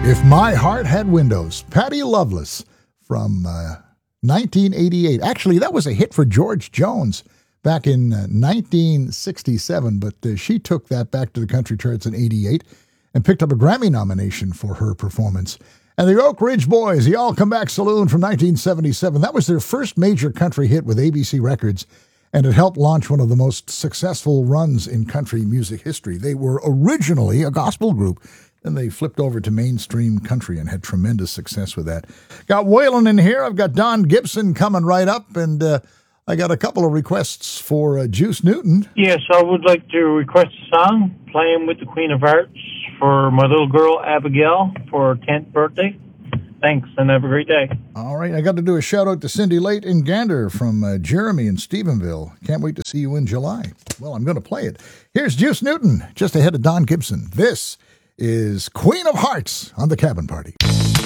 If My Heart Had Windows, Patty Loveless from 1988. Actually, that was a hit for George Jones back in 1967, but she took that back to the country charts in 88 and picked up a Grammy nomination for her performance. And the Oak Ridge Boys, the All Come Back Saloon from 1977, that was their first major country hit with ABC Records, and it helped launch one of the most successful runs in country music history. They were originally a gospel group. Then they flipped over to mainstream country and had tremendous success with that. Got Waylon in here. I've got Don Gibson coming right up, and I got a couple of requests for Juice Newton. Yes, I would like to request a song, Playing with the Queen of Hearts, for my little girl Abigail for her 10th birthday. Thanks, and have a great day. All right, I got to do a shout-out to Cindy Late in Gander from Jeremy in Stephenville. Can't wait to see you in July. Well, I'm going to play it. Here's Juice Newton, just ahead of Don Gibson. This is Queen of Hearts on the Cabin Party.